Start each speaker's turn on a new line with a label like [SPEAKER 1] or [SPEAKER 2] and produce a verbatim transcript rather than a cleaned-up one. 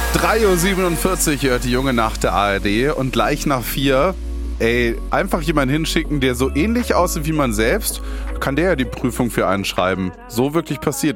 [SPEAKER 1] drei Uhr siebenundvierzig hört die junge Nacht der A R D und gleich nach vier, ey, einfach jemanden hinschicken, der so ähnlich aussieht wie man selbst, kann der ja die Prüfung für einen schreiben. So wirklich passiert.